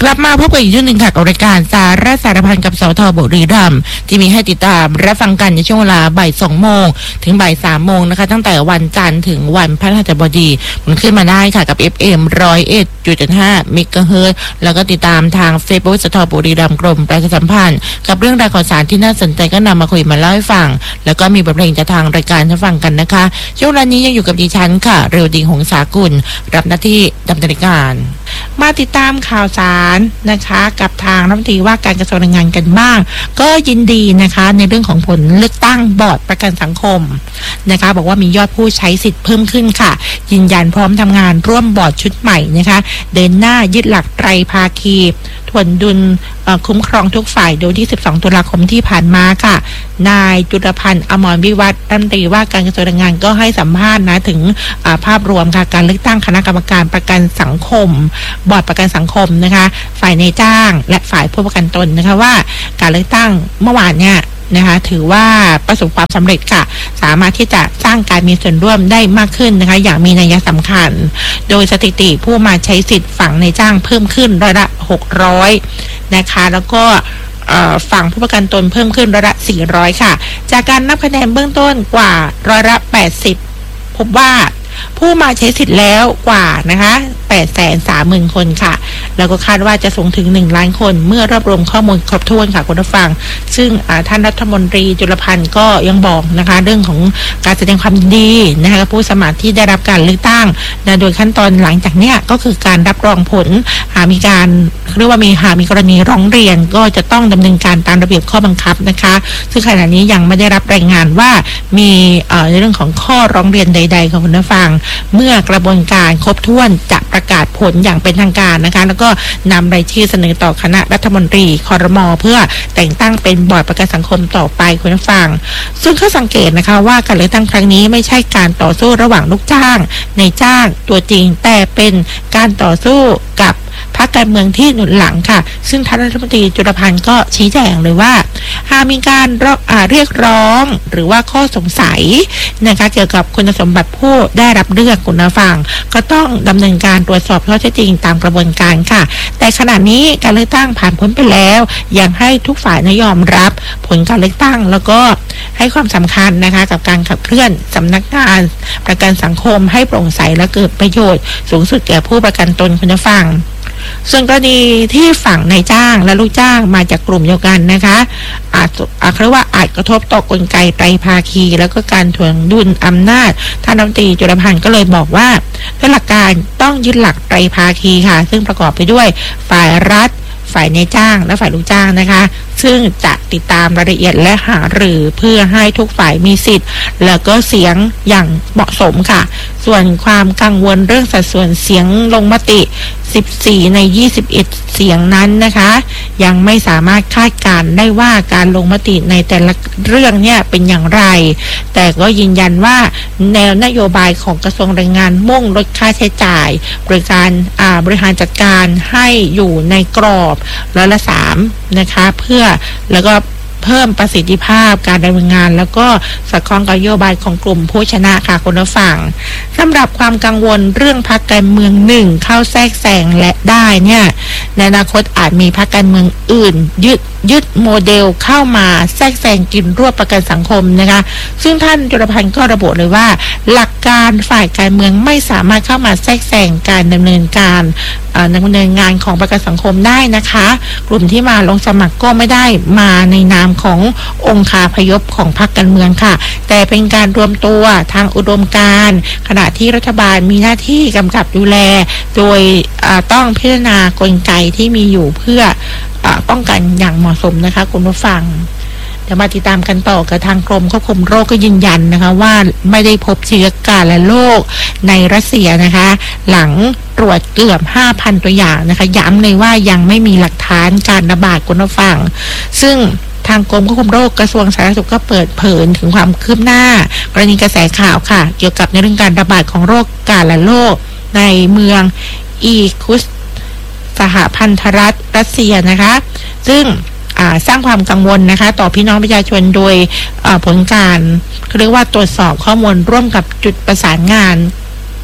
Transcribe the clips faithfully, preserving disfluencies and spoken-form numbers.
กลับมาพบกันอีกช่วงหนึ่งค่ะกับรายการสาระสารพันกับสทบุรีรัมย์ที่มีให้ติดตามรับฟังกันในช่วงเวลาบ่ายสองโมงถึงบ่ายสามโมงนะคะตั้งแต่วันจันทร์ถึงวันพฤหัสบดีมันขึ้นมาได้ค่ะกับ เอฟ เอ็ม หนึ่งร้อยเอ็ดจุดห้า เมกะเฮิรตซ์แล้วก็ติดตามทาง Facebook สทบุรีรัมย์กรมประชาสัมพันธ์กับเรื่องราวข่าวสารที่น่าสนใจก็นำมาคุยมาเล่าให้ฟังแล้วก็มีบทเพลงจากทางรายการให้ฟังกันนะคะช่วงเวลานี้ยังอยู่กับดิฉันค่ะเรวดีหงสากุลรับหน้าที่ดำเนินรายการมาติดตามข่าวสารนะคะกับทางรัฐมนตรีว่าการกระทรวงแรงงานกันบ้างก็ยินดีนะคะในเรื่องของผลเลือกตั้งบอร์ดประกันสังคมนะคะบอกว่ามียอดผู้ใช้สิทธิ์เพิ่มขึ้นค่ะยืนยันพร้อมทำงานร่วมบอร์ดชุดใหม่นะคะเดินหน้ายึดหลักไตรภาคีทวนดุลคุ้มครองทุกฝ่ายโดยที่สิบสองตุลาคมที่ผ่านมาค่ะนายจุลพันธ์อมรวิวัฒน์รัฐมนตรีว่าการกระทรวงแรงงานก็ให้สัมภาษณ์นะถึงภาพรวมค่ะการเลือกตั้งคณะกรรมการประกันสังคมบอร์ดประกันสังคมนะคะฝ่ายนายจ้างและฝ่ายผู้ประกันตนนะคะว่าการเลือกตั้งเมื่อวานเนี่ยนะคะถือว่าประสบความสำเร็จค่ะสามารถที่จะสร้างการมีส่วนร่วมได้มากขึ้นนะคะอย่างมีนัยสำคัญโดยสถิติผู้มาใช้สิทธิ์ฝั่งนายจ้างเพิ่มขึ้นร้อยละหกร้อยนะคะแล้วก็ฝั่งผู้ประกันตนเพิ่มขึ้นร้อยละสี่ร้อยค่ะจากการนับคะแนนเบื้องต้นกว่าร้อยละแปดสิบพบว่าผู้มาใช้สิทธิ์แล้วกว่านะคะ แปดแสนสามหมื่น คนค่ะแล้วก็คาดว่าจะสูงถึงหนึ่งล้านคนเมื่อรวบรวมข้อมูลครบถ้วนค่ะคุณผู้ฟังซึ่งท่านรัฐมนตรีจุลพันธ์ก็ยังบอกนะคะเรื่องของการแสดงความดีนะคะผู้สมัครที่ได้รับการเลือกตั้งนะโดยขั้นตอนหลังจากเนี้ยก็คือการรับรองผลหากมีการเรียกว่ามีหากมีกรณีร้องเรียนก็จะต้องดำเนินการตามระเบียบข้อบังคับนะคะซึ่งขณะนี้ยังไม่ได้รับรายงานว่ามีในเรื่องของข้อร้องเรียนใดๆของคุณผู้ฟังเมื่อกระบวนการครบถ้วนจะประกาศผลอย่างเป็นทางการนะคะแล้วก็นำรายชื่อเสนอต่อคณะรัฐมนตรีครม.เพื่อแต่งตั้งเป็นบอร์ดประกันสังคมต่อไปคุณผู้ฟังซึ่งเขาสังเกตนะคะว่าการเลือกตั้งครั้งนี้ไม่ใช่การต่อสู้ระหว่างลูกจ้างนายจ้างตัวจริงแต่เป็นการต่อสู้กับพรรคการเมืองที่หนุนหลังค่ะซึ่งท่านรัฐมนตรีจุลพันธ์ก็ชี้แจงเลยว่าหากมีการเรียกร้องหรือว่าข้อสงสัยนะคะเกี่ยวกับคุณสมบัติผู้ได้รับเลือกคุณฟังก็ต้องดำเนินการตรวจสอบข้อเท็จจริงตามกระบวนการค่ะแต่ขณะนี้การเลือกตั้งผ่านพ้นไปแล้วยังให้ทุกฝ่ายยอมรับผลการเลือกตั้งแล้วก็ให้ความสำคัญนะคะกับการขับเคลื่อนสำนักงานประกันสังคมให้โปร่งใสและเกิดประโยชน์สูงสุดแก่ผู้ประกันตนคุณฟังส่วนกรณีที่ฝั่งนายจ้างและลูกจ้างมาจากกลุ่มเดียวกันนะคะอาจอาจเรียกว่าอาจกระทบต่อกลไกไตรภาคีแล้วก็การถ่วงดุลอำนาจท่านรัฐมนตรีจุลพันธ์ก็เลยบอกว่าด้วยหลักการต้องยึดหลักไตรภาคีค่ะซึ่งประกอบไปด้วยฝ่ายรัฐฝ่ายนายจ้างและฝ่ายลูกจ้างนะคะซึ่งจะติดตามรายละเอียดและหารือเพื่อให้ทุกฝ่ายมีสิทธิ์แล้วก็เสียงอย่างเหมาะสมค่ะส่วนความกังวลเรื่องสัดส่วนเสียงลงมติสิบสี่ในยี่สิบเอ็ดเสียงนั้นนะคะยังไม่สามารถคาดการณ์ได้ว่าการลงมติในแต่ละเรื่องเนี่ยเป็นอย่างไรแต่ก็ยืนยันว่าแนวนโยบายของกระทรวงแรงงานมุ่งลดค่าใช้จ่ายบริการบริหารจัดการให้อยู่ในกรอบร้อยละสามนะคะเพื่อแล้วก็เพิ่มประสิทธิภาพการดำเนินงานแล้วก็สอดคล้องกับนโยบายของกลุ่มผู้ชนะค่ะคุณผู้ฟังสำหรับความกังวลเรื่องพรรคการเมืองหนึ่งเข้าแทรกแซงและได้เนี่ยในอนาคตอาจมีพรรคการเมืองอื่นยึดยึดโมเดลเข้ามาแทรกแซงกินรวบประกันสังคมนะคะซึ่งท่านจุลพันธ์ก็ระบุเลยว่าหลักการฝ่ายการเมืองไม่สามารถเข้ามาแทรกแซงการดำเนินการดำเนินงานของประกันสังคมได้นะคะกลุ่มที่มาลงสมัครก็ไม่ได้มาในนามขององค์คาพยพของพรรคการเมืองค่ะแต่เป็นการรวมตัวทางอุดมการณ์ขณะที่รัฐบาลมีหน้าที่กำกับดูแลโดยต้องพิจารณากลไกที่มีอยู่เพื่อป้องกันอย่างเหมาะสมนะคะคุณผู้ฟังเดี๋ยวมาติดตามกันต่อกับทางกรมควบคุมโรคก็ยืนยันนะคะว่าไม่ได้พบเชื้อกาฬโรคในรัสเซียนะคะหลังตรวจเกือบ ห้าพัน ตัวอย่างนะคะย้ำเลยว่ายังไม่มีหลักฐานการระบาดคุณผู้ฟังซึ่งทางกรมควบคุมโรคกระทรวงสาธารณสุขก็เปิดเผยถึงความคืบหน้ากรณีกระแสข่าวค่ะเกี่ยวกับในเรื่องการระบาดของโรคกาฬโรคในเมืองอีคุสสหพันธรัฐรัสเซียนะคะซึ่งสร้างความกังวลนะคะต่อพี่น้องประชาชนโดยผลการเรียกว่าตรวจสอบข้อมูลร่วมกับจุดประสานงานกด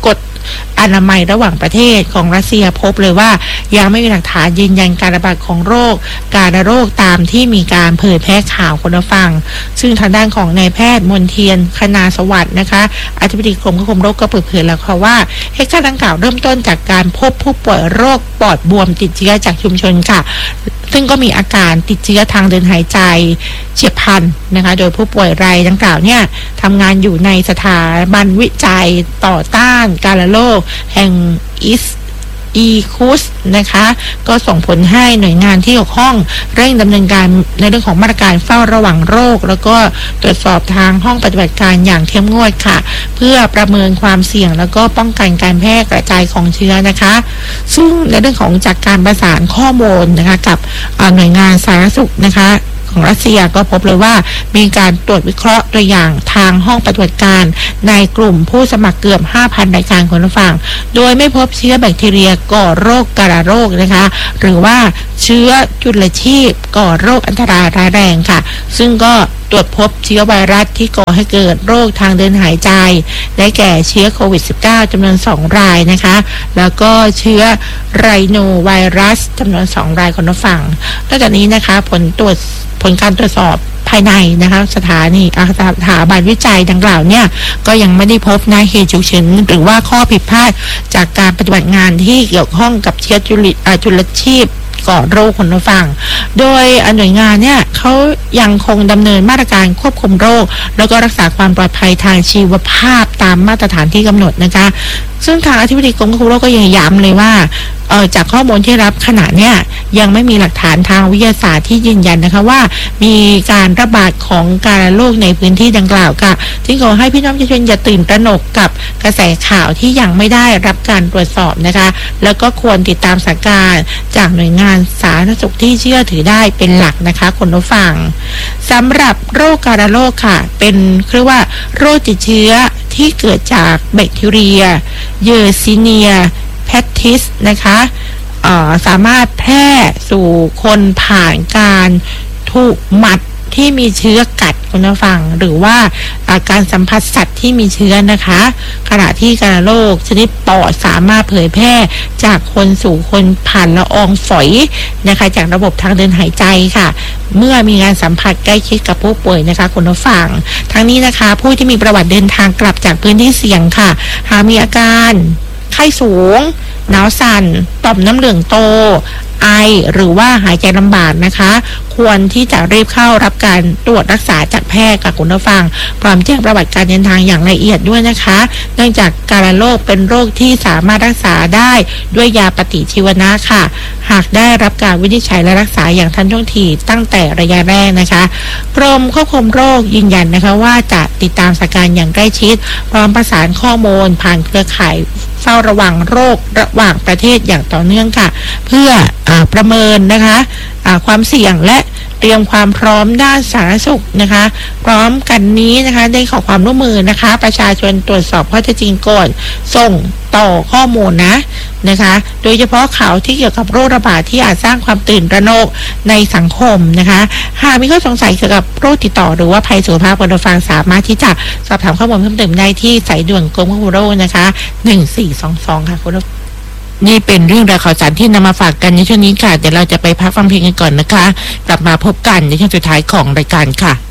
อนามัยระหว่างประเทศของรัสเซียพบเลยว่ายังไม่มีหลักฐานยืนยันการระบาดของโรคการโรคตามที่มีการเผยแพร่ข่าวคนฟังซึ่งทางด้านของนายแพทย์มนเทียนคณาสวัสดิ์นะคะอธิบดีกรมควบคุมโรคก็เปิดเผยแล้วค่ะว่าเหตุการณ์ดังกล่าวเริ่มต้นจากการพบผู้ป่วยโรคปอดบวมติดเชื้อจากชุมชนค่ะซึ่งก็มีอาการติดเชื้อทางเดินหายใจเฉียบพลันนะคะโดยผู้ป่วยรายดังกล่าวเนี่ยทำงานอยู่ในสถาบันวิจัยต่อต้านการโรคแห่งอิสอีคุสนะคะก็ส่งผลให้หน่วยงานที่เกี่ยวข้องเร่งดำเนินการในเรื่องของมาตรการเฝ้าระวังโรคแล้วก็ตรวจสอบทางห้องปฏิบัติการอย่างเข้มงวดค่ะเพื่อประเมินความเสี่ยงแล้วก็ป้องกันการแพร่กระจายของเชื้อนะคะซึ่งในเรื่องของจากการประสานข้อมูลนะคะกับหน่วยงานสาธารณสุขนะคะของรัสเซียก็พบเลยว่ามีการตรวจวิเคราะห์ตัวอย่างทางห้องปฏิบัติการในกลุ่มผู้สมัครเกือบ ห้าพัน รายการคนฟังโดยไม่พบเชื้อแบคทีเรียก่อโรคกระโรคนะคะหรือว่าเชื้อจุลชีพก่อโรคอันตรายร้ายแรงค่ะซึ่งก็ตรวจพบเชื้อไวรัสที่ก่อให้เกิดโรคทางเดินหายใจได้แก่เชื้อโควิด สิบเก้า จำนวนสองรายนะคะแล้วก็เชื้อไรโนไวรัสจำนวนสองรายคนฟังนอกจากนี้นะคะผลตรวจผลการตรวจสอบภายในนะคะสถานีสถาบันวิจัยดังกล่าวเนี่ยก็ยังไม่ได้พบนะเหตุฉุกเฉินหรือว่าข้อผิดพลาดจากการปฏิบัติงานที่เกี่ยวข้องกับเชื้อจุลิจุลชีพก่อโรคคนฟังโดยหน่วยงานเนี่ยเขายังคงดำเนินมาตรการควบคุมโรคแล้วก็รักษาความปลอดภัยทางชีวภาพตามมาตรฐานที่กำหนดนะคะซึ่งทางอธิบดีกรมควบคุมโรคก็ยังย้ำเลยว่าเอ่อจากข้อมูลที่รับขณะเนี้ยยังไม่มีหลักฐานทางวิทยาศาสตร์ที่ยืนยันนะคะว่ามีการระบาดของการโรคในพื้นที่ดังกล่าวค่ะจึงขอให้พี่น้องประชาชนอย่าตื่นตระหนกกับกระแสข่าวที่ยังไม่ได้รับการตรวจสอบนะคะแล้วก็ควรติดตามสถานการณ์จากหน่วยงานสาธารณสุขที่เชื่อถือได้เป็นหลักนะคะคุณผู้ฟังสำหรับโรคการโรคค่ะเป็นเรียกว่าโรคติดเชื้อที่เกิดจากแบคทีเรียเยอร์ซิเนียแพทิสนะคะสามารถแพร่สู่คนผ่านการถูกหมัดที่มีเชื้อกัดคุณผู้ฟังหรือว่าการสัมผัสสัตว์ที่มีเชื้อนะคะขณะที่การโรคชนิดปอดสามารถเผยแพร่จากคนสู่คนผ่านละอองฝอยนะคะจากระบบทางเดินหายใจค่ะเมื่อมีการสัมผัสใกล้ชิดกับผู้ป่วยนะคะคุณผู้ฟังทั้งนี้นะคะผู้ที่มีประวัติเดินทางกลับจากพื้นที่เสี่ยงค่ะหากมีอาการไข้สูงหนาวสั่นต่อมน้ำเหลืองโตไอหรือว่าหายใจลำบากนะคะควรที่จะรีบเข้ารับการตรวจรักษาจากแพทย์กับคุณผู้ฟังพร้อมแจ้งประวัติการเดินทางอย่างละเอียดด้วยนะคะเนื่องจากการโรคเป็นโรคที่สามารถรักษาได้ด้วยยาปฏิชีวนะค่ะหากได้รับการวินิจฉัยและรักษาอย่างทันท่วงทีตั้งแต่ระยะแรกนะคะกรมควบคุมโรคยืนยันนะคะว่าจะติดตามสถานการณ์อย่างใกล้ชิดพร้อมประสานข้อมูลผ่านเครือข่ายเฝ้าระวังโรคระหว่างประเทศอย่างต่อเนื่องค่ะเพื่ออประเมินนะคะความเสี่ยงและเตรียมความพร้อมด้านสาธารณสุขนะคะพร้อมกันนี้นะคะได้ขอความร่วมมือนะคะประชาชนตรวจสอบข้อเท็จจริงก่อนส่งต่อข้อมูลนะนะคะโดยเฉพาะข่าวที่เกี่ยวกับโรคระบาดที่อาจสร้างความตื่นตระหนกในสังคมนะคะหากมีข้อสงสัยเกี่ยวกับโรคติดต่อหรือว่าภัยสุขภาพคนฟังสามารถที่จะสอบถามข้อมูลเพิ่มเติมได้ที่สายด่วนกรมควบคุมโรคนะคะหนึ่งสี่สองสองค่ะคุณนี่เป็นเรื่องราวข่าวสารที่นำมาฝากกันในช่วงนี้ค่ะเดี๋ยวเราจะไปพักฟังเพลงกันก่อนนะคะกลับมาพบกันในช่วงสุดท้ายของรายการค่ะ